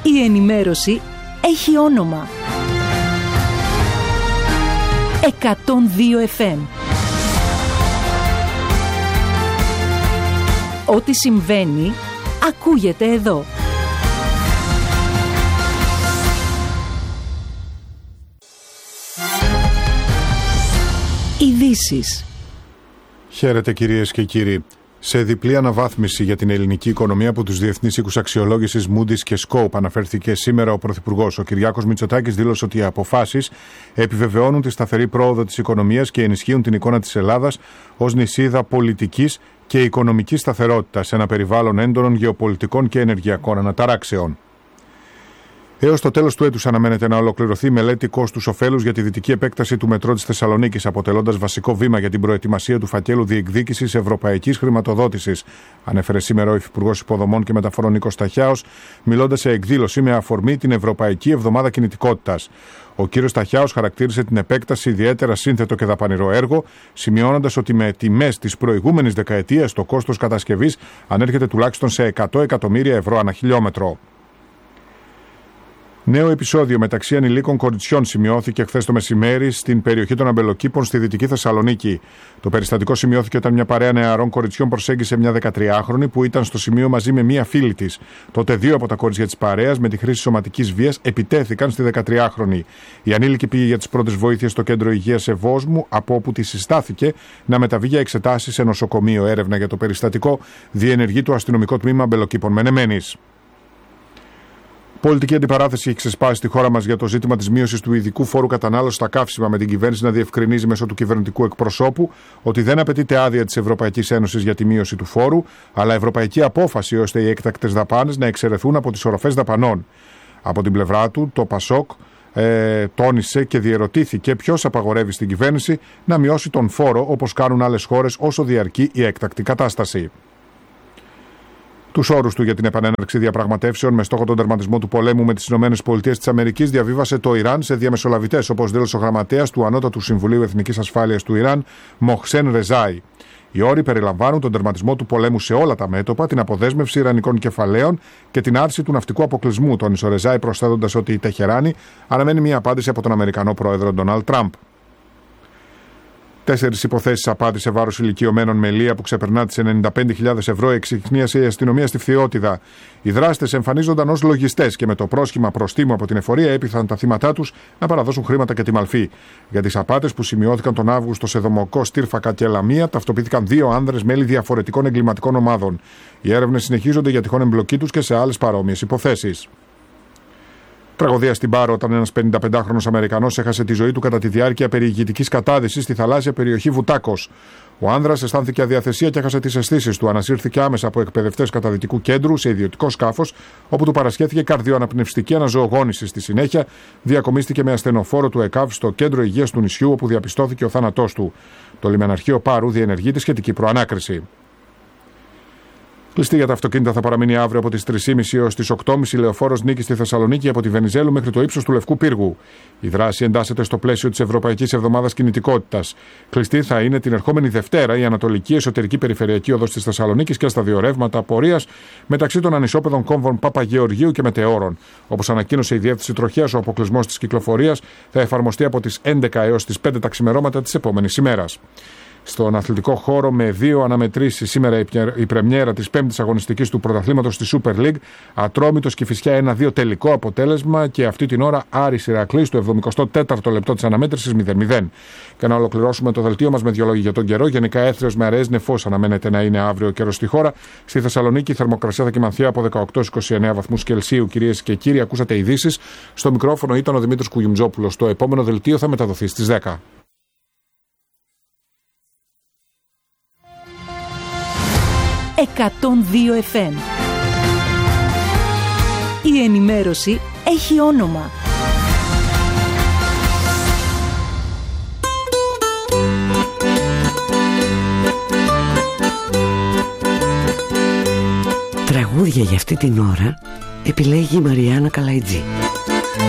Η ενημέρωση έχει όνομα. 102 FM. Ό,τι συμβαίνει, ακούγεται εδώ. Ειδήσεις. Χαίρετε κυρίες και κύριοι. Σε διπλή αναβάθμιση για την ελληνική οικονομία από τους διεθνείς οίκους αξιολόγησης Moody's και Scope αναφέρθηκε σήμερα ο Πρωθυπουργός. Ο Κυριάκος Μητσοτάκης δήλωσε ότι οι αποφάσεις επιβεβαιώνουν τη σταθερή πρόοδο της οικονομίας και ενισχύουν την εικόνα της Ελλάδας ως νησίδα πολιτικής και οικονομικής σταθερότητας σε ένα περιβάλλον έντονων γεωπολιτικών και ενεργειακών αναταράξεων. Έως το τέλος του έτους αναμένεται να ολοκληρωθεί η μελέτη κόστους-οφέλους για τη δυτική επέκταση του μετρό της Θεσσαλονίκης, αποτελώντας βασικό βήμα για την προετοιμασία του φακέλου διεκδίκησης ευρωπαϊκής χρηματοδότησης, ανέφερε σήμερα ο Υφυπουργός Υποδομών και Μεταφορών Νίκος Ταχιάος, μιλώντας σε εκδήλωση με αφορμή την Ευρωπαϊκή Εβδομάδα Κινητικότητας. Ο κύριος Ταχιάος χαρακτήρισε την επέκταση ιδιαίτερα σύνθετο και δαπανηρό έργο, σημειώνοντας ότι με τιμές της προηγούμενης δεκαετίας το κόστος κατασκευής ανέρχεται τουλάχιστον σε 100 εκατομμύρια ευρώ ανά χιλιόμετρο. Νέο επεισόδιο μεταξύ ανηλίκων κοριτσιών σημειώθηκε χθες το μεσημέρι στην περιοχή των Αμπελοκήπων στη Δυτική Θεσσαλονίκη. Το περιστατικό σημειώθηκε όταν μια παρέα νεαρών κοριτσιών προσέγγισε μια 13χρονη που ήταν στο σημείο μαζί με μια φίλη της. Τότε δύο από τα κορίτσια της παρέας με τη χρήση σωματικής βίας επιτέθηκαν στη 13χρονη. Η ανήλικη πήγε για τις πρώτες βοήθειες στο κέντρο υγείας Ευόσμου, από όπου τη συστάθηκε να μεταβεί για εξετάσεις σε νοσοκομείο. Έρευνα για το περιστατικό διενεργεί το αστυνομικό τμήμα Αμπελοκήπων Μενεμένης. Πολιτική αντιπαράθεση έχει ξεσπάσει στη χώρα μας για το ζήτημα της μείωσης του ειδικού φόρου κατανάλωσης στα καύσιμα, με την κυβέρνηση να διευκρινίζει μέσω του κυβερνητικού εκπροσώπου ότι δεν απαιτείται άδεια της Ευρωπαϊκής Ένωσης για τη μείωση του φόρου, αλλά ευρωπαϊκή απόφαση ώστε οι έκτακτες δαπάνες να εξαιρεθούν από τις οροφές δαπανών. Από την πλευρά του, το ΠΑΣΟΚ τόνισε και διερωτήθηκε ποιος απαγορεύει στην κυβέρνηση να μειώσει τον φόρο όπως κάνουν άλλες χώρες όσο διαρκεί η έκτακτη κατάσταση. Τους όρους του για την επανέναρξη διαπραγματεύσεων με στόχο τον τερματισμό του πολέμου με τις ΗΠΑ διαβίβασε το Ιράν σε διαμεσολαβητές, όπως δήλωσε ο γραμματέας του Ανώτατου Συμβουλίου Εθνικής Ασφάλειας του Ιράν, Μοχσέν Ρεζάι. Οι όροι περιλαμβάνουν τον τερματισμό του πολέμου σε όλα τα μέτωπα, την αποδέσμευση ιρανικών κεφαλαίων και την άρση του ναυτικού αποκλεισμού, τόνισε ο Ρεζάι, προσθέτοντας ότι η Τεχεράνη αναμένει μια απάντηση από τον Αμερικανό πρόεδρο Ντόναλντ Τραμπ. 4 υποθέσεις απάτη σε βάρος ηλικιωμένων με λία που ξεπερνά τις 95.000 ευρώ εξυχνίασε η αστυνομία στη Φθιώτιδα. Οι δράστες εμφανίζονταν ως λογιστές και με το πρόσχημα προστίμου από την εφορία έπειθαν τα θύματά τους να παραδώσουν χρήματα και τη μαλφή. Για τις απάτες που σημειώθηκαν τον Αύγουστο σε Δομοκό, Στύρφακα και Λαμία ταυτοποιήθηκαν 2 άνδρες μέλη διαφορετικών εγκληματικών ομάδων. Οι έρευνες συνεχίζονται για τυχόν εμπλοκή τους και σε άλλες παρόμοιες υποθέσεις. Τραγωδία στην Πάρο όταν ένας 55χρονος Αμερικανός έχασε τη ζωή του κατά τη διάρκεια περιηγητικής κατάδυσης στη θαλάσσια περιοχή Βουτάκος. Ο άνδρας αισθάνθηκε αδιαθεσία και έχασε τις αισθήσεις του. Ανασύρθηκε άμεσα από εκπαιδευτές καταδυτικού κέντρου σε ιδιωτικό σκάφος, όπου του παρασχέθηκε καρδιοαναπνευστική αναζωογόνηση. Στη συνέχεια, διακομίστηκε με ασθενοφόρο του ΕΚΑΒ στο κέντρο υγείας του νησιού, όπου διαπιστώθηκε ο θάνατός του. Το λιμεναρχείο Πάρου διενεργεί τη σχετική προανάκριση. Κλειστή για τα αυτοκίνητα θα παραμείνει αύριο από τις 3.30 έως τις 8.30 λεωφόρος Νίκης στη Θεσσαλονίκη από τη Βενιζέλου μέχρι το ύψος του Λευκού Πύργου. Η δράση εντάσσεται στο πλαίσιο της Ευρωπαϊκής Εβδομάδας Κινητικότητας. Κλειστή θα είναι την ερχόμενη Δευτέρα η Ανατολική Εσωτερική Περιφερειακή Οδός της Θεσσαλονίκης και στα 2 ρεύματα πορείας μεταξύ των ανισόπεδων κόμβων Παπαγεωργίου και Μετεώρων. Όπως ανακοίνωσε η Διεύθυνση Τροχέας, ο αποκλεισμός της κυκλοφορίας θα εφαρμοστεί από τις 11 έως τις 5 τα ξημερώματα της επόμενης ημέρας. Στον αθλητικό χώρο, με 2 αναμετρήσεις σήμερα η πρεμιέρα της 5ης αγωνιστικής του πρωταθλήματος στη Super League. Ατρόμητος Κηφισιά 1-2 τελικό αποτέλεσμα και αυτή την ώρα Άρης Ηρακλής στο 74ο λεπτό της αναμέτρησης 0-0. Και να ολοκληρώσουμε το δελτίο μας με 2 λόγια για τον καιρό. Γενικά έθριος με αραιές νεφός αναμένεται να είναι αύριο ο καιρός στη χώρα. Στη Θεσσαλονίκη η θερμοκρασία θα κυμανθεί από 18-29 βαθμούς Κελσίου. Κυρίες και κύριοι, ακούσατε ειδήσεις. Στο μικρόφωνο ήταν ο Δημήτρης Κουγιουμτζόπουλος. Το επόμενο δελτίο θα μεταδοθεί στις 10. 102 FM. Η ενημέρωση έχει όνομα. Τραγούδια για αυτή την ώρα επιλέγει η Μαριάννα Καλαϊτζή.